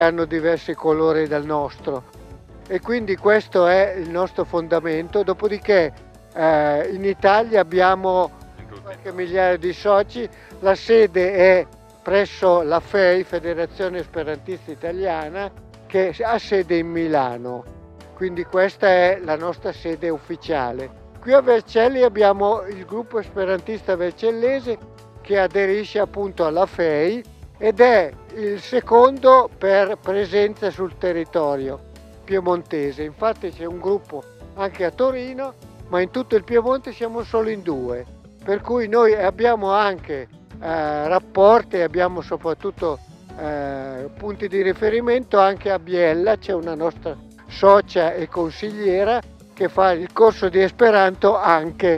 hanno diversi colori dal nostro, e quindi questo è il nostro fondamento. Dopodiché in Italia abbiamo qualche migliaia di soci, la sede è presso la FEI, Federazione Esperantista Italiana, che ha sede in Milano, quindi questa è la nostra sede ufficiale. Qui a Vercelli abbiamo il gruppo esperantista vercellese che aderisce appunto alla FEI ed è il secondo per presenza sul territorio piemontese. Infatti c'è un gruppo anche a Torino, ma in tutto il Piemonte siamo solo in 2, per cui noi abbiamo anche rapporti, abbiamo soprattutto punti di riferimento anche a Biella. C'è una nostra socia e consigliera che fa il corso di Esperanto anche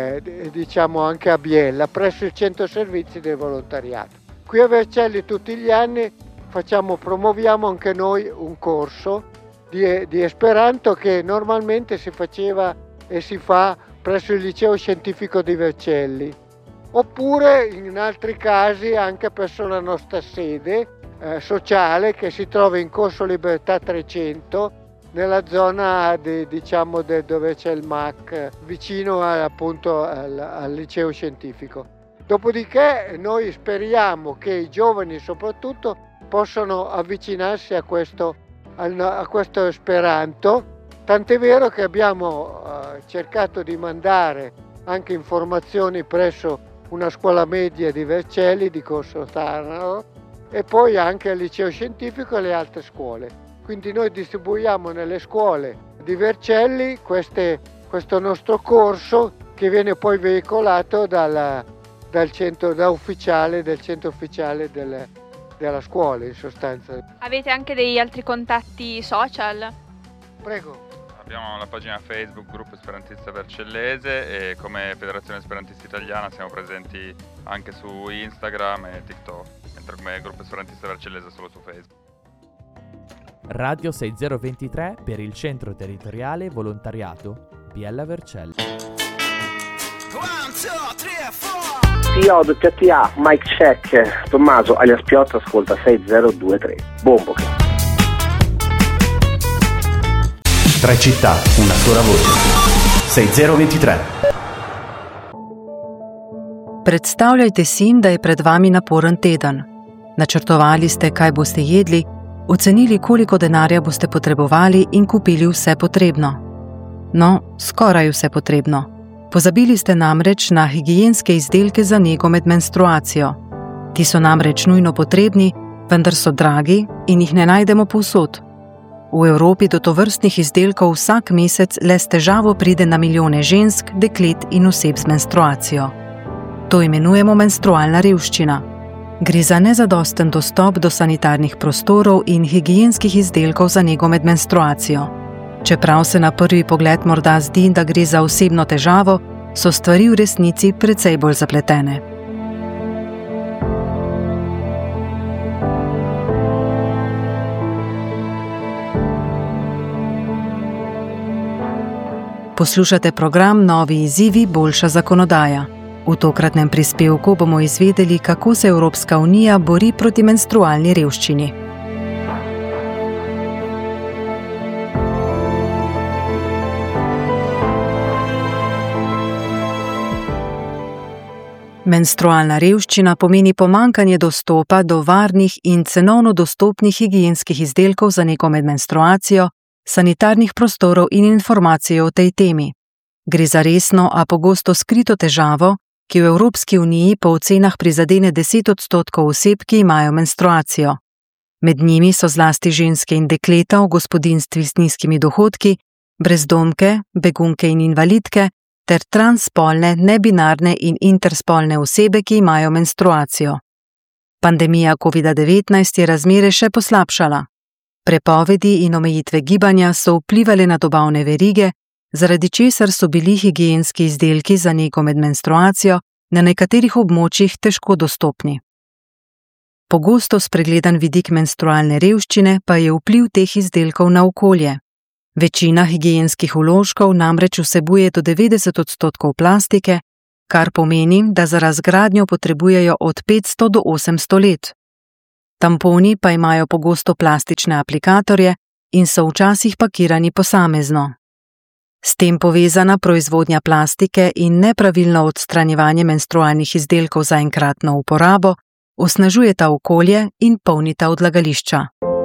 anche a Biella, presso il centro servizi del volontariato. Qui a Vercelli tutti gli anni promuoviamo anche noi un corso di Esperanto che normalmente si faceva e si fa presso il liceo scientifico di Vercelli, oppure in altri casi anche presso la nostra sede sociale che si trova in Corso Libertà 300, nella zona dove c'è il MAC, vicino appunto al liceo scientifico. Dopodiché noi speriamo che i giovani soprattutto possano avvicinarsi a questo Esperanto, tant'è vero che abbiamo cercato di mandare anche informazioni presso una scuola media di Vercelli, di Corso Tanaro, e poi anche al liceo scientifico e alle altre scuole. Quindi noi distribuiamo nelle scuole di Vercelli questo nostro corso che viene poi veicolato del centro ufficiale della scuola, in sostanza. Avete anche degli altri contatti social? Prego. Abbiamo la pagina Facebook Gruppo Esperantista Vercellese e come Federazione Esperantista Italiana siamo presenti anche su Instagram e TikTok, mentre come Gruppo Esperantista Vercellese solo su Facebook. Radio 6023 per il Centro Territoriale Volontariato Biella Vercelli. Io WTA, Mike Check, Tommaso alias Piotta, ascolta 6023. Bombo. 3 città, una sola voce. 6023. Predstavljajte si, da je pred vami naporen teden. Načrtovali ste, kaj boste jedli, ocenili, koliko denarja boste potrebovali in kupili vse potrebno. No, skoraj vse potrebno. Pozabili ste namreč na higienske izdelke za nego med menstruacijo. Ti so namreč nujno potrebni, vendar so dragi in jih ne najdemo povsod. V Evropi do tovrstnih izdelkov vsak mesec le s težavo pride na milijone žensk, deklet in oseb z menstruacijo. To imenujemo menstrualna revščina. Gre za nezadosten dostop do sanitarnih prostorov in higienskih izdelkov za nego med menstruacijo. Čeprav se na prvi pogled morda zdi, da gre za osebno težavo, so stvari v resnici precej bolj zapletene. Poslušate program Novi izzivi, boljša zakonodaja. V tokratnem prispevku bomo izvedeli, kako se Evropska unija bori proti menstrualni revščini. Menstrualna revščina pomeni pomanjkanje dostopa do varnih in cenovno dostopnih higienskih izdelkov za nego med menstruacijo, sanitarnih prostorov in informacije o tej temi. Gre za resno, a pogosto skrito težavo, ki v Evropski uniji po ocenah prizadene 10% oseb, ki imajo menstruacijo. Med njimi so zlasti ženske in dekleta v gospodinjstvih z nizkimi dohodki, brezdomke, begunke in invalidke, ter transspolne, nebinarne in interspolne osebe, ki imajo menstruacijo. Pandemija COVID-19 je razmere še poslabšala. Prepovedi in omejitve gibanja so vplivale na dobavne verige, zaradi česar so bili higienski izdelki za nego med menstruacijo na nekaterih območjih težko dostopni. Pogosto spregledan vidik menstrualne revščine pa je vpliv teh izdelkov na okolje. Večina higienskih vložkov namreč vsebuje do 90% plastike, kar pomeni, da za razgradnjo potrebujejo od 500 do 800 let. Tamponi pa imajo pogosto plastične aplikatorje in so včasih pakirani posamezno. S tem povezana proizvodnja plastike in nepravilno odstranjevanje menstrualnih izdelkov za enkratno uporabo osnažujeta okolje in polnita odlagališča.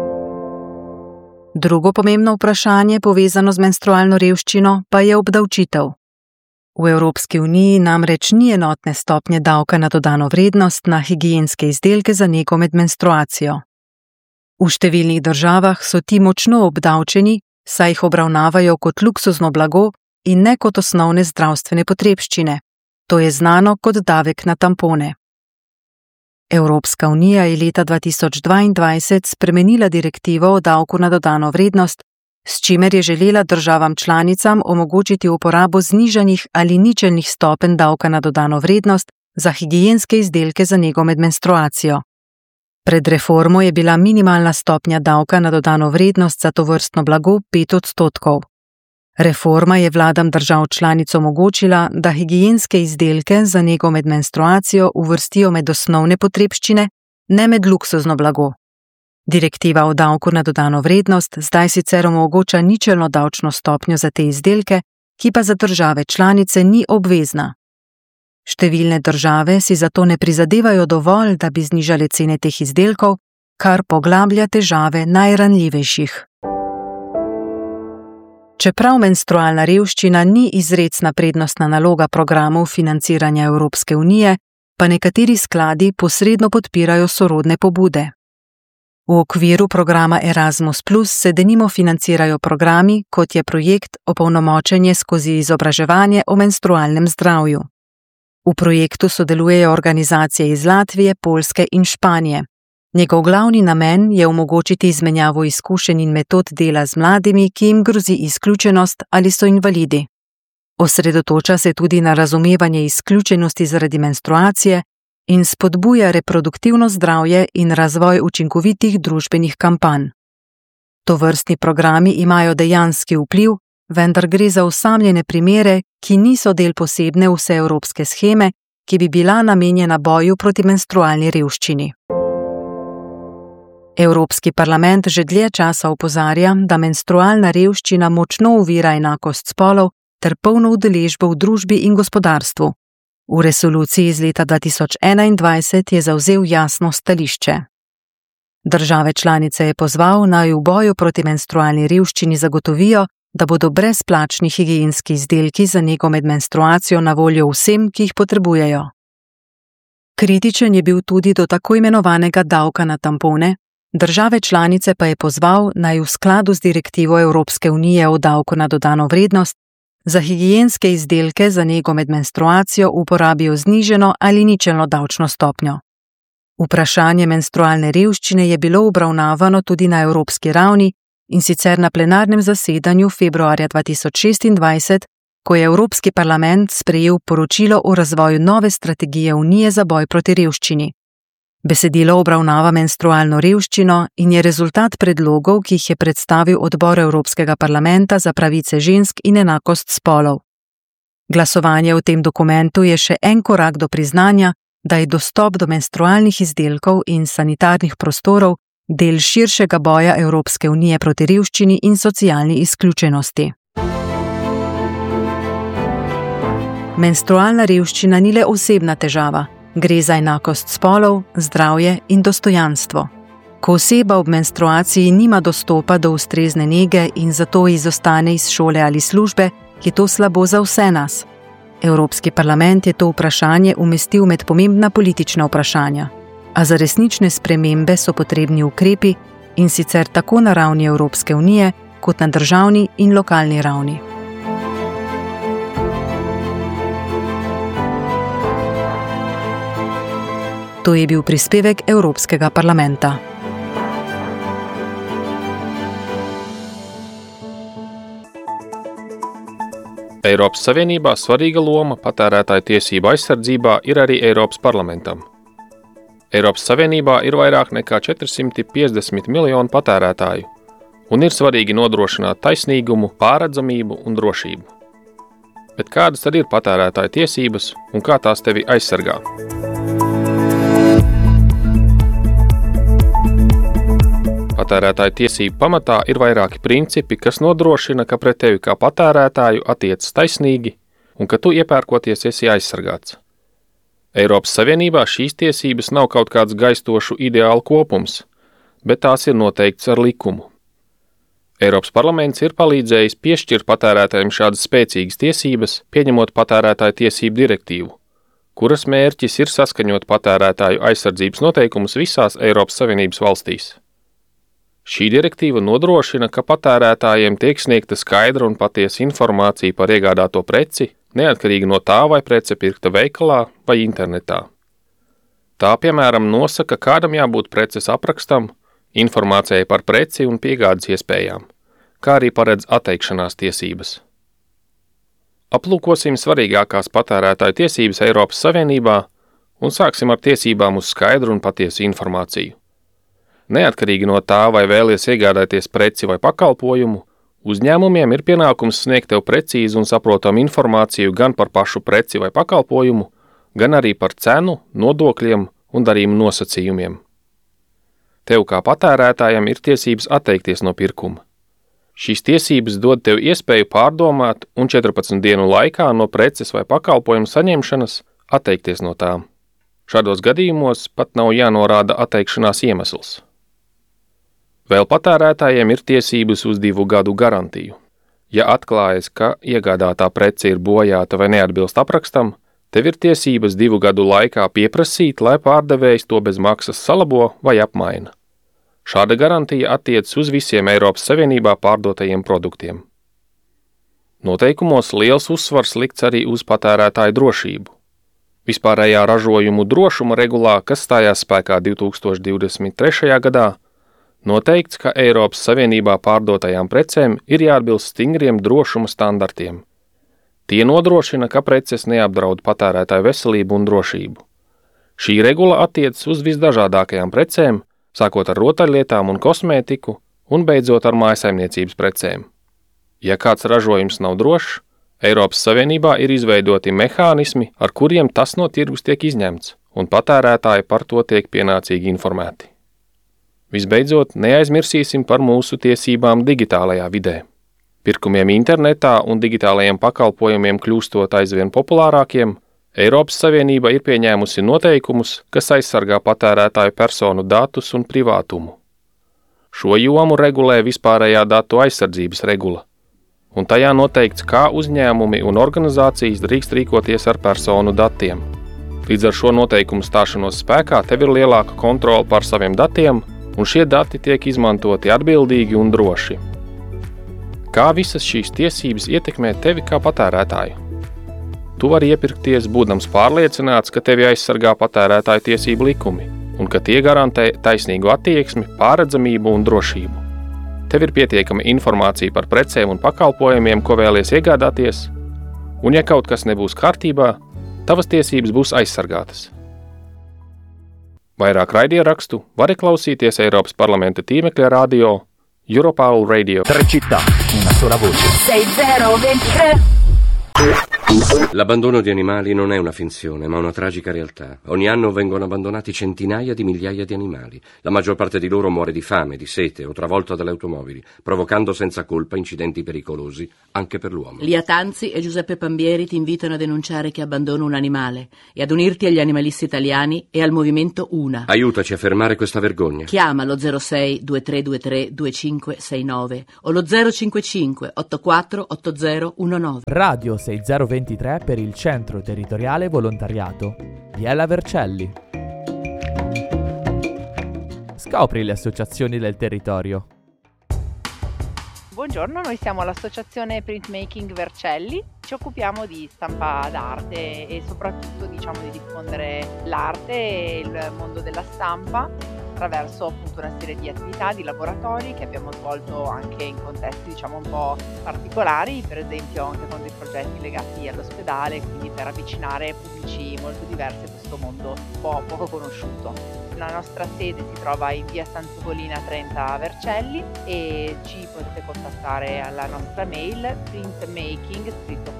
Drugo pomembno vprašanje, povezano z menstrualno revščino, pa je obdavčitev. V Evropski uniji namreč ni enotne stopnje davka na dodano vrednost na higienske izdelke za nego med menstruacijo. V številnih državah so ti močno obdavčeni, saj jih obravnavajo kot luksuzno blago in ne kot osnovne zdravstvene potrebščine. To je znano kot davek na tampone. Evropska unija je leta 2022 spremenila direktivo o davku na dodano vrednost, s čimer je želela državam članicam omogočiti uporabo znižanih ali ničelnih stopenj davka na dodano vrednost za higienske izdelke za nego med menstruacijo. Pred reformo je bila minimalna stopnja davka na dodano vrednost za tovrstno blago 5%. Reforma je vladam držav članic omogočila, da higienske izdelke za nego med menstruacijo uvrstijo med osnovne potrebščine, ne med luksuzno blago. Direktiva o davku na dodano vrednost zdaj sicer omogoča ničelno davčno stopnjo za te izdelke, ki pa za države članice ni obvezna. Številne države si zato ne prizadevajo dovolj, da bi znižale cene teh izdelkov, kar poglablja težave najranljivejših. Čeprav menstrualna revščina ni izrecna prednostna naloga programov financiranja Evropske unije, pa nekateri skladi posredno podpirajo sorodne pobude. V okviru programa Erasmus+ se denimo financirajo programi, kot je projekt Opolnomočenje skozi izobraževanje o menstrualnem zdravju. V projektu sodelujejo organizacije iz Latvije, Poljske in Španije. Njegov glavni namen je omogočiti izmenjavo izkušenj in metod dela z mladimi, ki jim grozi izključenost ali so invalidi. Osredotoča se tudi na razumevanje izključenosti zaradi menstruacije in spodbuja reproduktivno zdravje in razvoj učinkovitih družbenih kampanj. Tovrstni programi imajo dejanski vpliv, vendar gre za osamljene primere, ki niso del posebne vseevropske sheme, ki bi bila namenjena boju proti menstrualni revščini. Evropski parlament že dlje časa opozarja, da menstrualna revščina močno ovira enakost spolov ter polno udeležbo v družbi in gospodarstvu. V resoluciji iz leta 2021 je zavzel jasno stališče. Države članice je pozval, naj v boju proti menstrualni revščini zagotovijo, da bodo brezplačni higienski izdelki za nego med menstruacijo na voljo vsem, ki jih potrebujejo. Kritičen je bil tudi do tako imenovanega davka na tampone, države članice pa je pozval, naj v skladu z direktivo Evropske unije o davku na dodano vrednost za higienske izdelke za nego med menstruacijo uporabijo zniženo ali ničelno davčno stopnjo. Vprašanje menstrualne revščine je bilo obravnavano tudi na evropski ravni, in sicer na plenarnem zasedanju februarja 2026, ko je Evropski parlament sprejel poročilo o razvoju nove strategije Unije za boj proti revščini. Besedilo obravnava menstrualno revščino in je rezultat predlogov, ki jih je predstavil Odbor Evropskega parlamenta za pravice žensk in enakost spolov. Glasovanje v tem dokumentu je še en korak do priznanja, da je dostop do menstrualnih izdelkov in sanitarnih prostorov del širšega boja Evropske unije proti revščini in socialni izključenosti. Menstrualna revščina ni le osebna težava, gre za enakost spolov, zdravje in dostojanstvo. Ko oseba ob menstruaciji nima dostopa do ustrezne nege in zato izostane iz šole ali službe, je to slabo za vse nas. Evropski parlament je to vprašanje umestil med pomembna politična vprašanja, a za resnične spremembe so potrebni ukrepi, in sicer tako na ravni Evropske unije, kot na državni in lokalni ravni. To je bil prispevek Evropskega parlamenta. Eiropas Savienībā svarīga loma patērētāju tiesību aizsardzībā ir arī Eiropas parlamentam. Eiropas Savienībā ir vairāk nekā 450 miljonu patērētāju, un ir svarīgi nodrošināt taisnīgumu, pārredzamību un drošību. Bet kādas tad ir patērētāju tiesības un kā tās tevi aizsargā? Patērētāju tiesību pamatā ir vairāki principi, kas nodrošina, ka pret tevi kā patērētāju attiecas taisnīgi un ka tu iepērkoties esi aizsargāts. Eiropas Savienībā šīs tiesības nav kaut kāds gaistošu ideālu kopums, bet tās ir noteikts ar likumu. Eiropas parlaments ir palīdzējis piešķirt patērētājiem šādas spēcīgas tiesības, pieņemot patērētāju tiesību direktīvu, kuras mērķis ir saskaņot patērētāju aizsardzības noteikumus visās Eiropas Savienības valstīs. Šī direktīva nodrošina, ka patērētājiem tiek sniegta skaidra un patiesa informācija par iegādāto preci, neatkarīgi no tā, vai prece pirkta veikalā vai internetā. Tā, piemēram, nosaka, kādam jābūt preces aprakstam, informācijai par preci un piegādes iespējām, kā arī paredz atteikšanās tiesības. Aplūkosim svarīgākās patērētāju tiesības Eiropas Savienībā un sāksim ar tiesībām uz skaidru un patiesu informāciju. Neatkarīgi no tā, vai vēlies iegādāties preci vai pakalpojumu, uzņēmumiem ir pienākums sniegt tev precīzu un saprotamu informāciju gan par pašu preci vai pakalpojumu, gan arī par cenu, nodokļiem un darījuma nosacījumiem. Tev kā patērētājam ir tiesības atteikties no pirkuma. Šīs tiesības dod tev iespēju pārdomāt un 14 dienu laikā no preces vai pakalpojumu saņemšanas atteikties no tām. Šādos gadījumos pat nav jānorāda atteikšanās iemesls. Vēl patērētājiem ir tiesības uz 2 gadu garantiju. Ja atklājas, ka iegādātā prece ir bojāta vai neatbilst aprakstam, tev ir tiesības 2 gadu laikā pieprasīt, lai pārdevējs to bez maksas salabo vai apmaina. Šāda garantija attiecas uz visiem Eiropas Savienībā pārdotajiem produktiem. Noteikumos liels uzsvars likts arī uz patērētāju drošību. Vispārējā ražojumu drošuma regulā, kas stājās spēkā 2023. gadā, noteikts, ka Eiropas Savienībā pārdotajām precēm ir jāatbilst stingriem drošuma standartiem. Tie nodrošina, ka preces neapdraud patērētāju veselību un drošību. Šī regula attiecas uz visdažādākajām precēm, sākot ar rotaļlietām un kosmētiku un beidzot ar mājasaimniecības precēm. Ja kāds ražojums nav drošs, Eiropas Savienībā ir izveidoti mehānismi, ar kuriem tas no tirgus tiek izņemts, un patērētāji par to tiek pienācīgi informēti. Visbeidzot, neaizmirsīsim par mūsu tiesībām digitālajā vidē. Pirkumiem internetā un digitālajiem pakalpojumiem kļūstot aizvien populārākiem, Eiropas Savienība ir pieņēmusi noteikumus, kas aizsargā patērētāju personu datus un privātumu. Šo jomu regulē vispārējā datu aizsardzības regula, un tajā noteikts, kā uzņēmumi un organizācijas drīkst rīkoties ar personu datiem. Līdz ar šo noteikumu stāšanos spēkā tev ir lielāka kontrole pār saviem datiem, un šie dati tiek izmantoti atbildīgi un droši. Kā visas šīs tiesības ietekmē tevi kā patērētāju? Tu vari iepirkties, būdams pārliecināts, ka tevi aizsargā patērētāju tiesību likumi un ka tie garantē taisnīgu attieksmi, pārredzamību un drošību. Tev ir pietiekama informācija par precēm un pakalpojumiem, ko vēlies iegādāties, un ja kaut kas nebūs kārtībā, tavas tiesības būs aizsargātas. Vairāk raidierakstu vari klausīties Eiropas parlamenta tīmekļa radio Europower Radio. 3 città, una sola voce. 6023. L'abbandono di animali non è una finzione, ma una tragica realtà. Ogni anno vengono abbandonati centinaia di migliaia di animali. La maggior parte di loro muore di fame, di sete o travolta dalle automobili, provocando senza colpa incidenti pericolosi anche per l'uomo. Lia Tanzi e Giuseppe Pambieri ti invitano a denunciare chi abbandona un animale e ad unirti agli animalisti italiani e al movimento Una. Aiutaci a fermare questa vergogna. Chiama lo 06 2323 2569 o lo 055 84 8019. Radio 6023 per il Centro Territoriale Volontariato Biella Vercelli. Scopri le associazioni del territorio. Buongiorno, noi siamo l'associazione Printmaking Vercelli, ci occupiamo di stampa d'arte e soprattutto di diffondere l'arte e il mondo della stampa attraverso appunto una serie di attività, di laboratori che abbiamo svolto anche in contesti un po' particolari, per esempio anche con dei progetti legati all'ospedale, quindi per avvicinare pubblici molto diversi a questo mondo poco conosciuto. La nostra sede si trova in via San Ugolina 30 a Vercelli e ci potete contattare alla nostra mail printmaking, scritto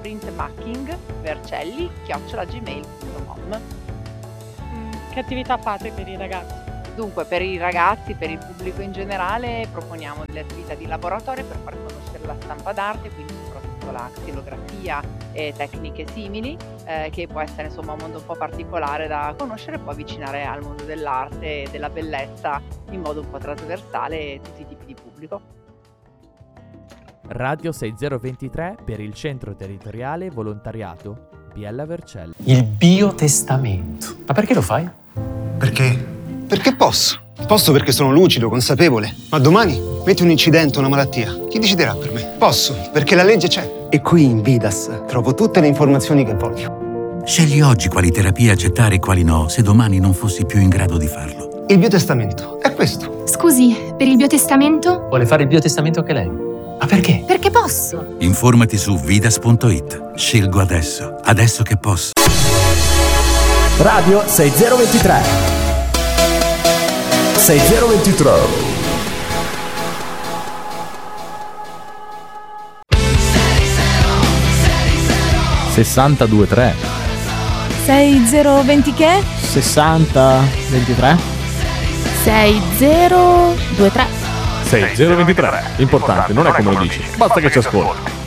printmaking@vercelli@gmail.com. Che attività fate per i ragazzi? Dunque, per i ragazzi, per il pubblico in generale, proponiamo delle attività di laboratorio per far conoscere la stampa d'arte, quindi soprattutto la xilografia e tecniche simili, che può essere insomma un mondo un po' particolare da conoscere e poi avvicinare al mondo dell'arte e della bellezza in modo un po' trasversale tutti i tipi di pubblico. Radio 6023 per il Centro Territoriale Volontariato Biella Vercelli. Il biotestamento. Ma perché lo fai? Perché posso. Posso perché sono lucido, consapevole. Ma domani metti un incidente, una malattia. Chi deciderà per me? Posso, perché la legge c'è. E qui in Vidas trovo tutte le informazioni che voglio. Scegli oggi quali terapie accettare e quali no, se domani non fossi più in grado di farlo. Il biotestamento è questo. Scusi, per il biotestamento? Vuole fare il biotestamento anche lei? Ma perché? Perché posso. Informati su vidas.it. Scelgo adesso che posso. Radio 6023. 6023. (62.3) 6020 che? 60.23 6023. 6023. Importante, non è come lo dici, basta che ci ascolti.